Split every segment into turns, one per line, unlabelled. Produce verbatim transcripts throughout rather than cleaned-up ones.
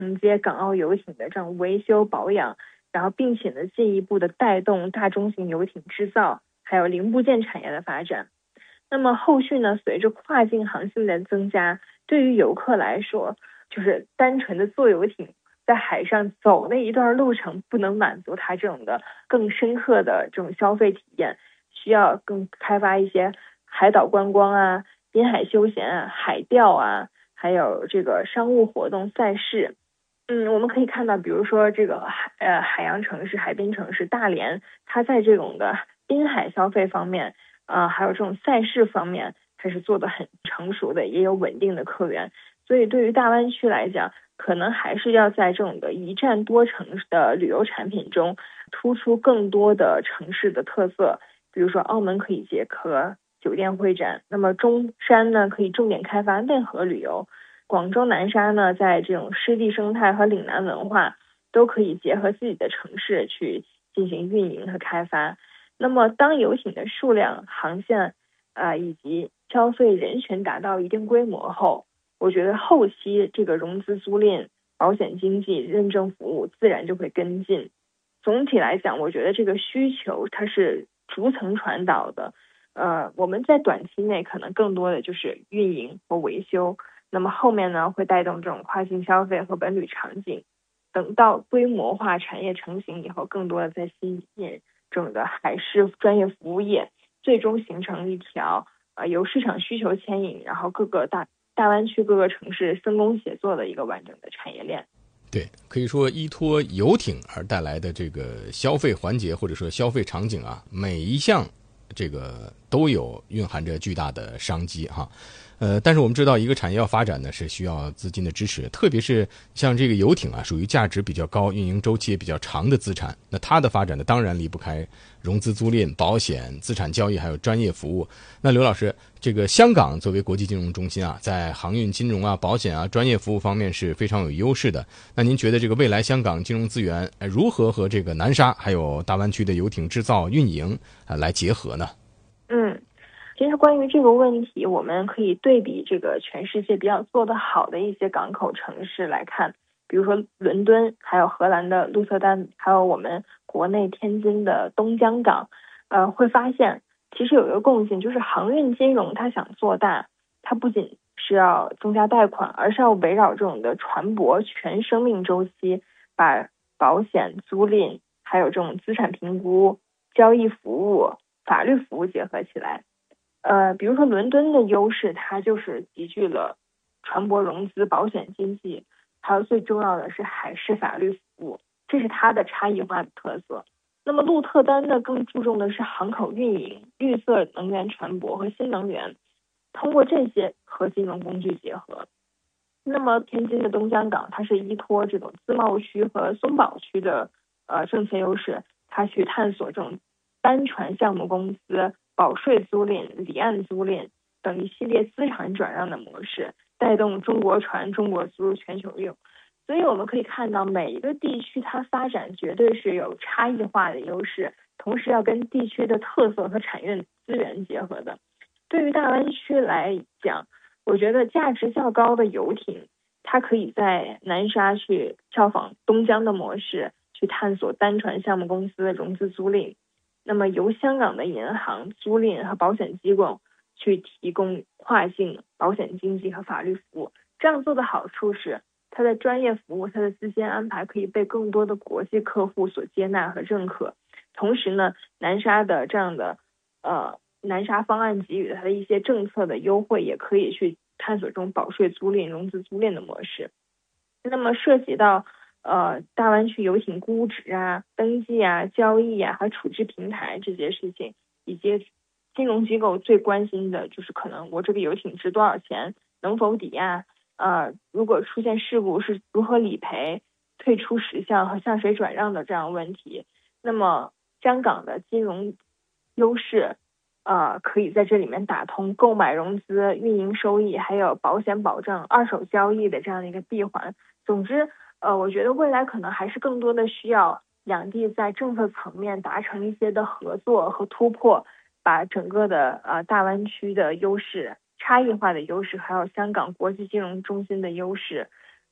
承接港澳游艇的这样维修保养，然后并且呢进一步的带动大中型游艇制造还有零部件产业的发展。那么后续呢，随着跨境航线的增加，对于游客来说，就是单纯的坐游艇在海上走那一段路程不能满足他这种的更深刻的这种消费体验，需要更开发一些海岛观光啊、滨海休闲啊、海钓啊，还有这个商务活动赛事。嗯，我们可以看到，比如说这个海呃海洋城市、海滨城市大连，它在这种的滨海消费方面，啊、呃，还有这种赛事方面，它是做的很成熟的，也有稳定的客源。所以对于大湾区来讲，可能还是要在这种的一站多城的旅游产品中，突出更多的城市的特色。比如说澳门可以结合酒店会展，那么中山呢可以重点开发内河旅游，广州南沙呢在这种湿地生态和岭南文化都可以结合自己的城市去进行运营和开发。那么当游艇的数量、航线啊、呃、以及消费人群达到一定规模后，我觉得后期这个融资租赁、保险经纪、认证服务自然就会跟进。总体来讲，我觉得这个需求它是逐层传导的。呃，我们在短期内可能更多的就是运营和维修，那么后面呢会带动这种跨境消费和本旅场景。等到规模化产业成型以后，更多的在吸引这种的海事专业服务业，最终形成一条呃由市场需求牵引，然后各个大大湾区各个城市分工协作的一个完整的产业链。
对，可以说依托游艇而带来的这个消费环节或者说消费场景啊，每一项这个都有蕴含着巨大的商机哈。呃，但是我们知道一个产业要发展呢是需要资金的支持，特别是像这个游艇啊，属于价值比较高、运营周期也比较长的资产，那它的发展呢当然离不开融资租赁、保险、资产交易还有专业服务。那刘老师，这个香港作为国际金融中心啊，在航运金融啊、保险啊、专业服务方面是非常有优势的。那您觉得这个未来香港金融资源如何和这个南沙还有大湾区的游艇制造运营啊来结合呢？
嗯。其实关于这个问题，我们可以对比这个全世界比较做得好的一些港口城市来看，比如说伦敦，还有荷兰的鹿特丹，还有我们国内天津的东江港，呃，会发现其实有一个共性，就是航运金融它想做大，它不仅是要增加贷款，而是要围绕这种的船舶全生命周期，把保险、租赁，还有这种资产评估、交易服务、法律服务结合起来。呃，比如说伦敦的优势，它就是集聚了船舶融资、保险经纪，还有最重要的是海事法律服务，这是它的差异化的特色。那么鹿特丹呢，更注重的是航口运营、绿色能源船舶和新能源，通过这些和金融工具结合。那么天津的东江港，它是依托这种自贸区和松宝区的呃政策优势，它去探索这种单船项目公司、保税租赁、离岸租赁等一系列资产转让的模式，带动中国船、中国租全球用。所以我们可以看到，每一个地区它发展绝对是有差异化的优势，同时要跟地区的特色和产业资源结合的。对于大湾区来讲，我觉得价值较高的游艇，它可以在南沙去效仿东江的模式，去探索单船项目公司的融资租赁。那么由香港的银行、租赁和保险机构去提供跨境保险经纪和法律服务。这样做的好处是，它的专业服务、它的资金安排可以被更多的国际客户所接纳和认可。同时呢，南沙的这样的呃南沙方案给予它的一些政策的优惠，也可以去探索这种保税租赁、融资租赁的模式。那么涉及到呃，大湾区游艇估值啊、登记啊、交易啊和处置平台这些事情，以及金融机构最关心的就是可能我这个游艇值多少钱，能否抵押，呃，如果出现事故是如何理赔、退出时效和向谁转让的这样问题。那么香港的金融优势，呃，可以在这里面打通购买融资、运营收益，还有保险保证、二手交易的这样的一个闭环。总之。呃，我觉得未来可能还是更多的需要两地在政策层面达成一些的合作和突破，把整个的呃大湾区的优势、差异化的优势，还有香港国际金融中心的优势，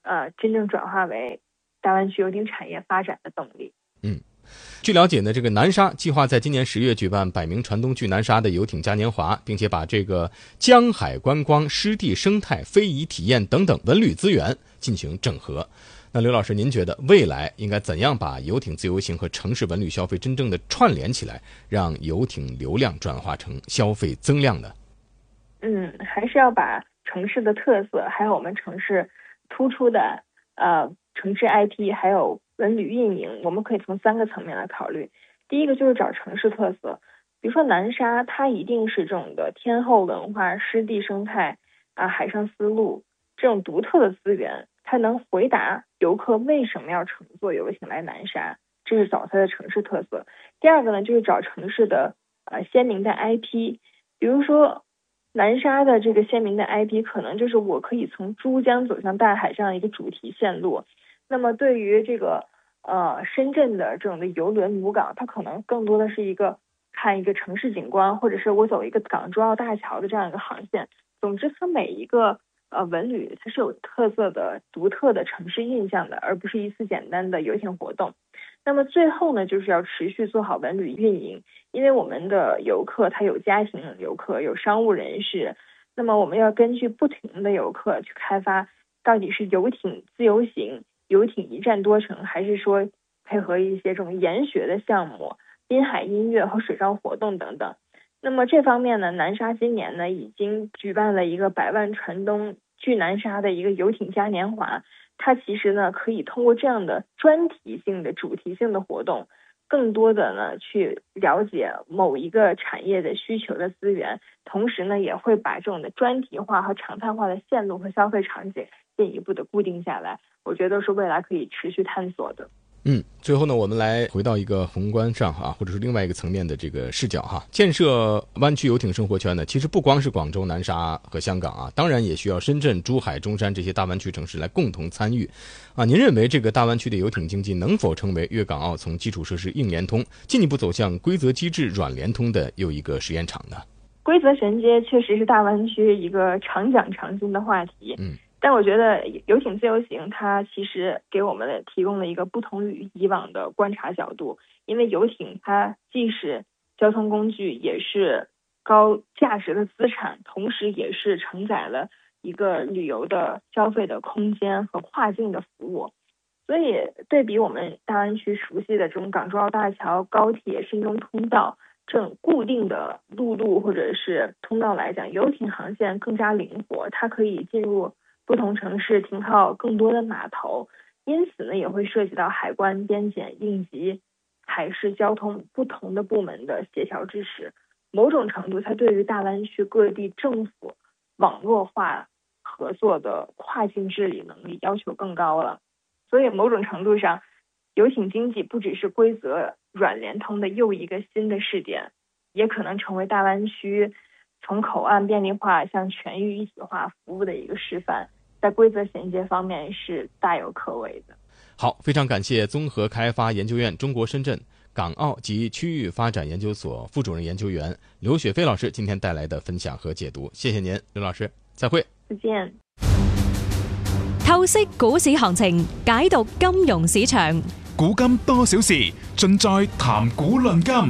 呃真正转化为大湾区游艇产业发展的动力。
嗯。据了解呢，这个南沙计划在今年十月举办百名船东去南沙的游艇嘉年华，并且把这个江海观光、湿地生态、非遗体验等等文旅资源进行整合。那刘老师，您觉得未来应该怎样把游艇自由行和城市文旅消费真正的串联起来，让游艇流量转化成消费增量呢？
嗯，还是要把城市的特色，还有我们城市突出的呃城市 I P， 还有文旅运营，我们可以从三个层面来考虑。第一个就是找城市特色，比如说南沙，它一定是这种的天后文化、湿地生态啊、海上丝路这种独特的资源，它能回答游客为什么要乘坐游艇来南沙，这是找它的城市特色。第二个呢，就是找城市的呃鲜明的 I P， 比如说南沙的这个鲜明的 I P 可能就是我可以从珠江走向大海这样一个主题线路。那么对于这个呃深圳的这种的邮轮母港，它可能更多的是一个看一个城市景观，或者是我走一个港珠澳大桥的这样一个航线。总之它每一个呃文旅它是有特色的独特的城市印象的，而不是一次简单的游艇活动。那么最后呢，就是要持续做好文旅运营，因为我们的游客他有家庭游客，有商务人士，那么我们要根据不同的游客去开发，到底是游艇自由行、游艇一站多城，还是说配合一些这种研学的项目、滨海音乐和水上活动等等。那么这方面呢，南沙今年呢已经举办了一个百万船东去南沙的一个游艇嘉年华。它其实呢可以通过这样的专题性的主题性的活动，更多的呢去了解某一个产业的需求的资源，同时呢也会把这种的专题化和常态化的线路和消费场景进一步的固定下来，我觉得是未来可以持续探索的。
嗯，最后呢，我们来回到一个宏观上哈，或者是另外一个层面的这个视角哈。建设湾区游艇生活圈呢，其实不光是广州、南沙和香港啊，当然也需要深圳、珠海、中山这些大湾区城市来共同参与啊。您认为这个大湾区的游艇经济能否成为粤港澳从基础设施硬联通进一步走向规则机制软联通的又一个实验场呢？
规则衔接确实是大湾区一个常讲常新的话题。
嗯。
但我觉得游艇自由行它其实给我们提供了一个不同于以往的观察角度，因为游艇它既是交通工具，也是高价值的资产，同时也是承载了一个旅游的消费的空间和跨境的服务。所以对比我们大湾区熟悉的这种港珠澳大桥、高铁、深中通道这种固定的陆路或者是通道来讲，游艇航线更加灵活，它可以进入不同城市停靠更多的码头，因此呢，也会涉及到海关、边检、应急、海事交通不同的部门的协调支持。某种程度，它对于大湾区各地政府网络化合作的跨境治理能力要求更高了。所以，某种程度上，游艇经济不只是规则软联通的又一个新的试点，也可能成为大湾区从口岸便利化向全域一体化服务的一个示范。在规则衔接方面是大有可为的。
好，非常感谢综合开发研究院中国深圳港澳及区域发展研究所副主任研究员刘雪飞老师今天带来的分享和解读，谢谢您，刘老师，再会。
再见。
透析股市行情，解讀金融市場，
古今多少事，盡在談股論金。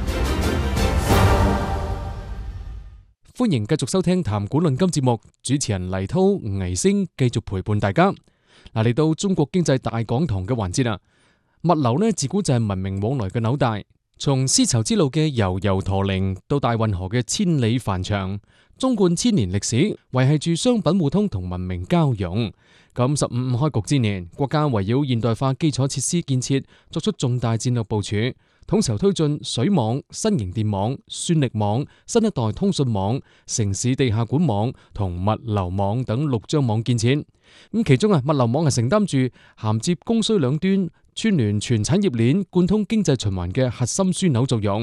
歡迎繼續收聽談股論金節目，主持人黎濤、倪星繼續陪伴大家。嗱，嚟到中國經濟大講堂嘅環節啦，物流呢自古就係文明往來嘅紐帶，從絲綢之路嘅悠悠駝鈴到大運河嘅千里帆長，縱貫千年歷史，維繫住商品互通同文明交融。咁十五五開局之年，國家圍繞現代化基礎設施建設作出重大戰略部署，統籌推進水網、新型電網、算力網、新一代通訊網、城市地下管網同物流網等六張網建設。咁其中啊，物流網係承擔住銜接供需兩端、串聯全產業鏈、貫通經濟循環嘅核心樞紐作用。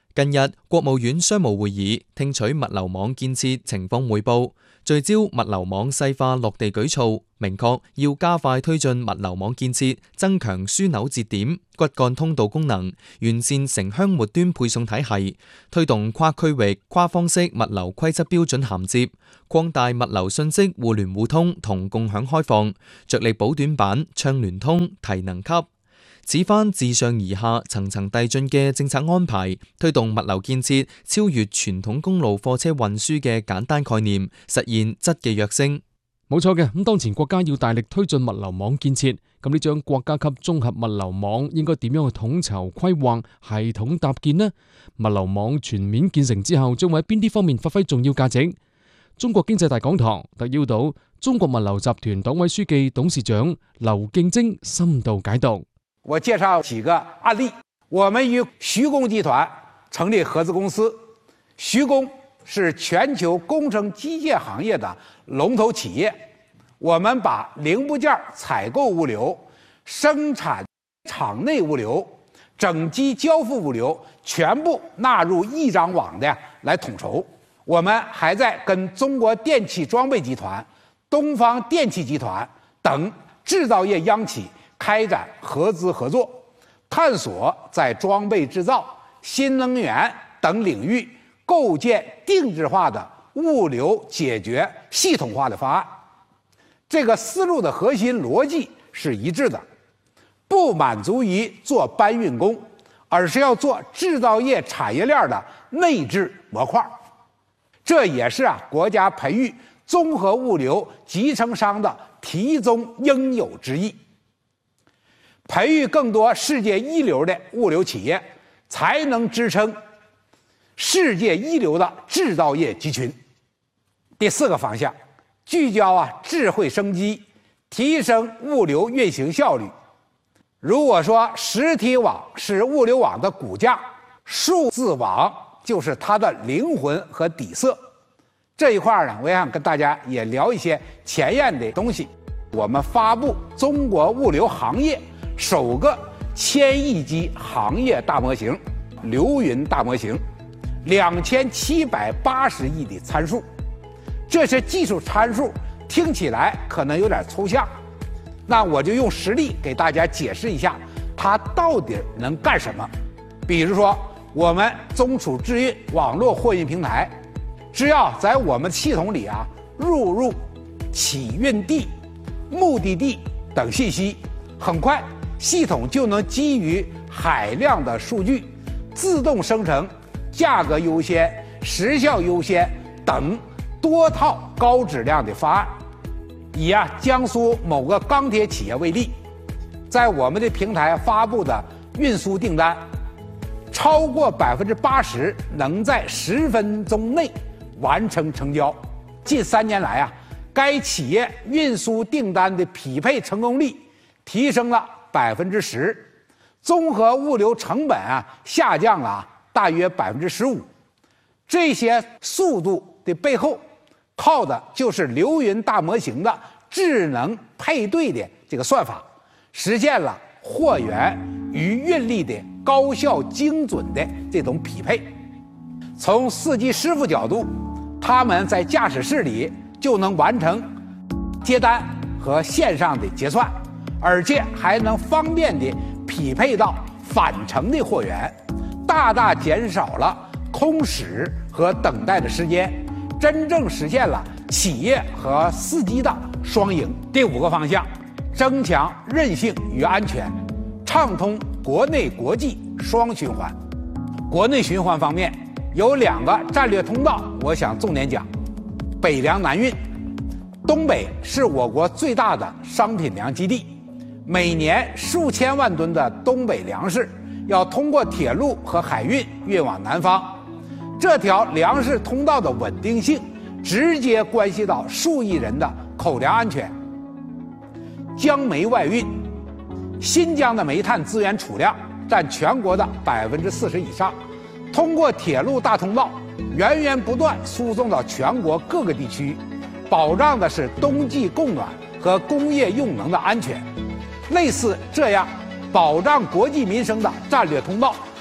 近日，國務院商務會議聽取物流網建設情況彙報，聚焦物流網細化落地舉措，明確要加快推進物流網建設，增強樞紐節點、骨幹通道功能，完善城鄉末端配送體系，推動跨區域、跨方式物流規則標準銜接，擴大物流信息互聯互通同共享開放，着力補短板、暢聯通、提能級。此番自上而下、層層遞進嘅政策安排，推動物流建設超越傳統公路貨車運輸嘅簡單概念，實現質嘅躍升。
冇錯嘅，咁當前國家要大力推進物流網建設，咁呢張國家級綜合物流網應該點樣去統籌規劃、系統搭建呢？物流網全面建成之後，將會喺邊啲方面發揮重要價值？中國經濟大講堂特邀到中國物流集團黨委書記、董事長劉敬晶深度解讀。
我介紹幾個案例。我們與徐工集團成立合資公司，徐工是全球工程機械行業的龍頭企業。我們把零部件採購物流、生產廠內物流、整機交付物流全部納入一張網的來統籌。我們還在跟中國電氣裝備集團、東方電氣集團等製造業央企開展合資合作，探索在裝備製造、新能源等領域構建定制化的物流解決系統化的方案。這個思路的核心邏輯是一致的，不滿足於做搬運工，而是要做製造業產業鏈的內置模塊。這也是啊國家培育綜合物流集成商的題中應有之義。培育更多世界一流的物流企業，才能支撐世界一流的製造業集群。第四個方向，聚焦啊智慧生機，提升物流運行效率。如果說實體網是物流網的骨架，數字網就是它的靈魂和底色。這一塊呢，我也想跟大家也聊一些前沿的東西。我們發布中國物流行業首個千億級行業大模型流雲大模型，兩千七百八十億的參數。這些技術參數聽起來可能有點抽象，那我就用實例給大家解釋一下它到底能幹什麼。比如說我們中儲智運網絡貨運平台，只要在我們系統裡啊錄入起運地、目的地等信息，很快系統就能基於海量的數據，自動生成價格優先、時效優先等多套高質量的方案。以啊江蘇某個鋼鐵企業為例，在我們的平台發布的運輸訂單，超過百分之八十能在十分鐘內完成成交。近三年來啊，該企業運輸訂單的匹配成功率提升了百分之十，綜合物流成本啊下降了大約百分之十五。這些速度的背後，靠的就是流雲大模型的智能配對的這個算法，實現了貨源與運力的高效精準的這種匹配。從司機師傅角度，他們在駕駛室裡就能完成接單和線上的結算，而且還能方便地匹配到返程的貨源，大大減少了空駛和等待的時間，真正實現了企業和司機的雙贏。第五個方向，增強韌性與安全，暢通國內國際雙循環。國內循環方面有兩個戰略通道，我想重點講：北糧南運。東北是我國最大的商品糧基地，每年數千萬噸的東北糧食要通過鐵路和海運運往南方，這條糧食通道的穩定性直接關係到數億人的口糧安全。江煤外運，新疆的煤炭資源儲量佔全國的百分之四十以上，通過鐵路大通道源源不斷輸送到全國各個地區，保障的是冬季供暖和工業用能的安全。類似這樣保障國計民生的戰略通道，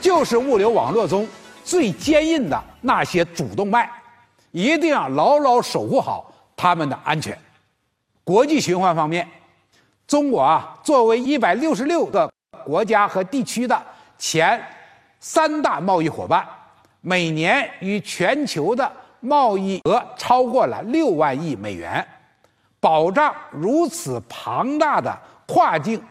就是物流网络中最坚硬的那些主动脉，一定要牢牢守护好它们的安全。国际循环方面，中国啊作为一百六十六个国家和地区的前三大贸易伙伴，每年与全球的贸易额超过了六万亿美元，保障如此庞大的跨境